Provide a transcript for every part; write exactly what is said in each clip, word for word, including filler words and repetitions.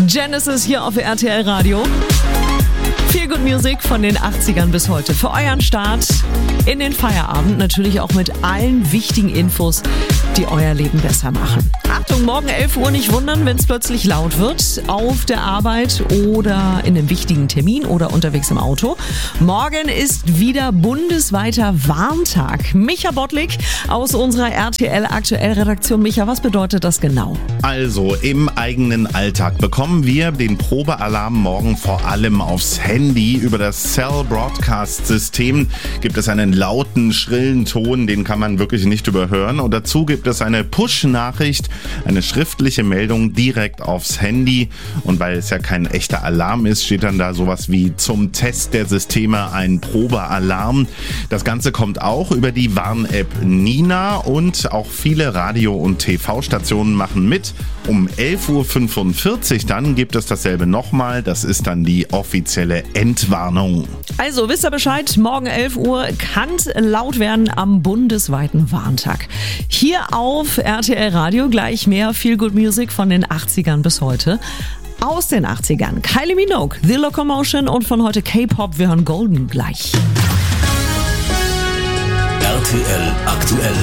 Genesis hier auf R T L Radio. Feel Good Music von den achtzigern bis heute. Für euren Start in den Feierabend. Natürlich auch mit allen wichtigen Infos, die euer Leben besser machen. Achtung, morgen elf Uhr nicht wundern, wenn es plötzlich laut wird. Auf der Arbeit oder in einem wichtigen Termin oder unterwegs im Auto. Morgen ist wieder bundesweiter Warntag. Micha Bottlik aus unserer R T L Aktuell-Redaktion. Micha, was bedeutet das genau? Also, im eigenen Alltag bekommen wir den Probealarm morgen vor allem aufs Handy. Über das Cell Broadcast System gibt es einen lauten, schrillen Ton, den kann man wirklich nicht überhören. Und dazu gibt es eine Push-Nachricht, eine schriftliche Meldung direkt aufs Handy. Und weil es ja kein echter Alarm ist, steht dann da sowas wie zum Test der Systeme ein Probealarm. Das Ganze kommt auch über die Warn-App Nina und auch viele Radio- und T V-Stationen machen mit. Um elf Uhr fünfundvierzig dann gibt es dasselbe nochmal. Das ist dann die offizielle Entwarnung. Also wisst ihr Bescheid, morgen elf Uhr kann laut werden am bundesweiten Warntag. Hier auf R T L Radio gleich mehr Feel Good Music von den achtzigern bis heute. Aus den achtzigern Kylie Minogue, The Locomotion und von heute K-Pop. Wir hören Golden gleich. R T L aktuell.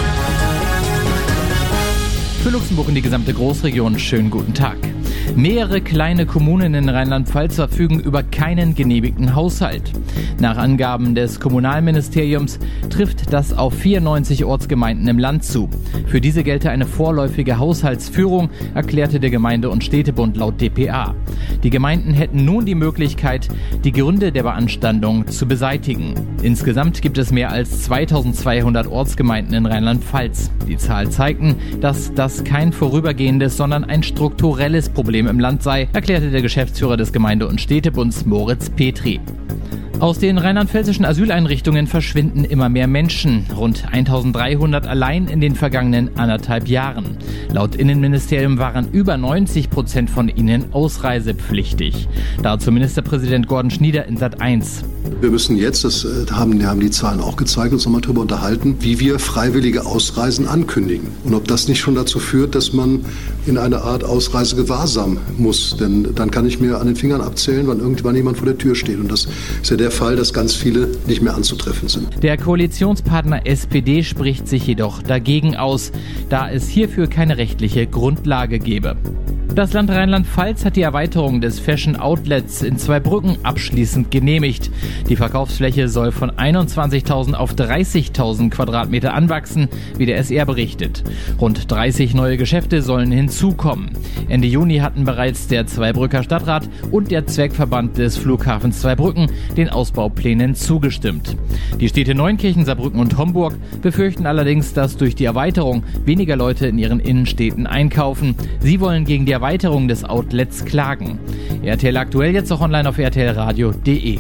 Für Luxemburg und die gesamte Großregion schönen guten Tag. Mehrere kleine Kommunen in Rheinland-Pfalz verfügen über keinen genehmigten Haushalt. Nach Angaben des Kommunalministeriums trifft das auf vierundneunzig Ortsgemeinden im Land zu. Für diese gelte eine vorläufige Haushaltsführung, erklärte der Gemeinde- und Städtebund laut D P A. Die Gemeinden hätten nun die Möglichkeit, die Gründe der Beanstandung zu beseitigen. Insgesamt gibt es mehr als zweitausendzweihundert Ortsgemeinden in Rheinland-Pfalz. Die Zahlen zeigten, dass das kein vorübergehendes, sondern ein strukturelles Problem im Land sei, erklärte der Geschäftsführer des Gemeinde- und Städtebunds Moritz Petri. Aus den rheinland-pfälzischen Asyleinrichtungen verschwinden immer mehr Menschen, rund eintausenddreihundert allein in den vergangenen anderthalb Jahren. Laut Innenministerium waren über neunzig Prozent von ihnen ausreisepflichtig. Dazu Ministerpräsident Gordon Schnieder in Sat eins. Wir müssen jetzt, das haben, haben die Zahlen auch gezeigt, uns nochmal darüber unterhalten, wie wir freiwillige Ausreisen ankündigen. Und ob das nicht schon dazu führt, dass man in eine Art Ausreisegewahrsam muss. Denn dann kann ich mir an den Fingern abzählen, wann irgendwann jemand vor der Tür steht. Und das ist ja der Fall, dass ganz viele nicht mehr anzutreffen sind. Der Koalitionspartner S P D spricht sich jedoch dagegen aus, da es hierfür keine rechtliche Grundlage gebe. Das Land Rheinland-Pfalz hat die Erweiterung des Fashion Outlets in Zweibrücken abschließend genehmigt. Die Verkaufsfläche soll von einundzwanzigtausend auf dreißigtausend Quadratmeter anwachsen, wie der S R berichtet. Rund dreißig neue Geschäfte sollen hinzukommen. Ende Juni hatten bereits der Zweibrücker Stadtrat und der Zweckverband des Flughafens Zweibrücken den Ausbauplänen zugestimmt. Die Städte Neunkirchen, Saarbrücken und Homburg befürchten allerdings, dass durch die Erweiterung weniger Leute in ihren Innenstädten einkaufen. Sie wollen gegen die Erweiterung des Outlets klagen. R T L aktuell jetzt auch online auf r t l radio punkt d e.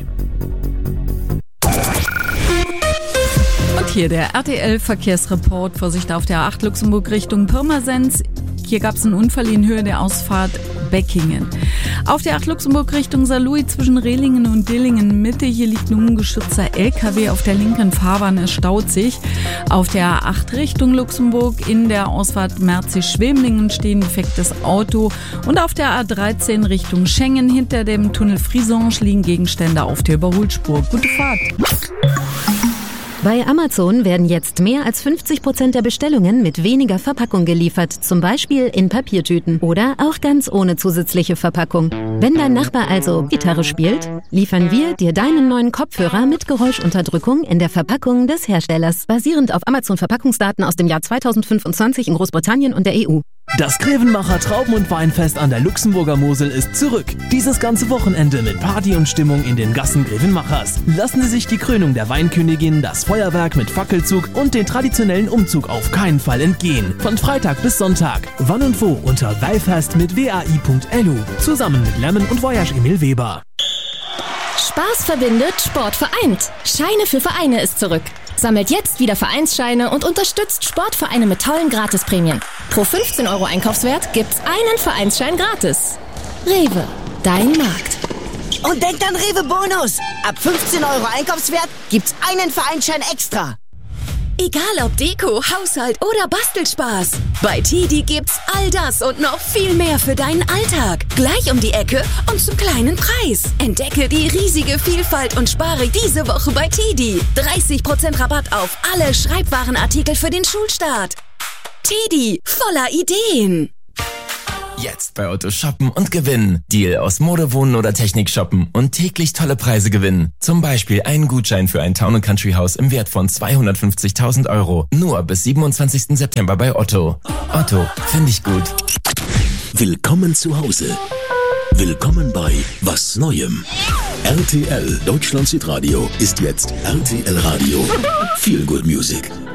Und hier der R T L-Verkehrsreport. Vorsicht auf der A acht Luxemburg Richtung Pirmasens. Hier gab es einen Unfall in Höhe der Ausfahrt Beckingen. Auf der A acht Luxemburg Richtung Saarlouis zwischen Rehlingen und Dillingen Mitte. Hier liegt ein ungeschützter L K W auf der linken Fahrbahn. Es staut sich. Auf der A acht Richtung Luxemburg in der Ausfahrt Merzig-Schwemlingen steht ein defektes Auto. Und auf der A dreizehn Richtung Schengen hinter dem Tunnel Frisange liegen Gegenstände auf der Überholspur. Gute Fahrt! Bei Amazon werden jetzt mehr als fünfzig Prozent der Bestellungen mit weniger Verpackung geliefert, zum Beispiel in Papiertüten oder auch ganz ohne zusätzliche Verpackung. Wenn dein Nachbar also Gitarre spielt, liefern wir dir deinen neuen Kopfhörer mit Geräuschunterdrückung in der Verpackung des Herstellers, basierend auf Amazon-Verpackungsdaten aus dem Jahr zweitausendfünfundzwanzig in Großbritannien und der E U. Das Grevenmacher Trauben- und Weinfest an der Luxemburger Mosel ist zurück. Dieses ganze Wochenende mit Party und Stimmung in den Gassen Grevenmachers. Lassen Sie sich die Krönung der Weinkönigin, das Feuerwerk mit Fackelzug und den traditionellen Umzug auf keinen Fall entgehen. Von Freitag bis Sonntag. Wann und wo unter weifest mit w a i punkt l u. Zusammen mit Lemon und Voyage Emil Weber. Spaß verbindet, Sport vereint. Scheine für Vereine ist zurück. Sammelt jetzt wieder Vereinsscheine und unterstützt Sportvereine mit tollen Gratisprämien. Pro fünfzehn Euro Einkaufswert gibt's einen Vereinsschein gratis. Rewe, dein Markt. Und denkt an Rewe Bonus. Ab fünfzehn Euro Einkaufswert gibt's einen Vereinsschein extra. Egal ob Deko, Haushalt oder Bastelspaß. Bei Tedi gibt's all das und noch viel mehr für deinen Alltag. Gleich um die Ecke und zum kleinen Preis. Entdecke die riesige Vielfalt und spare diese Woche bei Tedi. dreißig Prozent Rabatt auf alle Schreibwarenartikel für den Schulstart. Tedi, voller Ideen. Jetzt bei Otto shoppen und gewinnen. Deal aus Mode, Wohnen oder Technik shoppen und täglich tolle Preise gewinnen. Zum Beispiel einen Gutschein für ein Town and Country Haus im Wert von zweihundertfünfzigtausend Euro. Nur bis siebenundzwanzigsten September bei Otto. Otto, finde ich gut. Willkommen zu Hause. Willkommen bei Was Neuem. R T L Deutschland Südradio ist jetzt R T L Radio. Feel Good Music.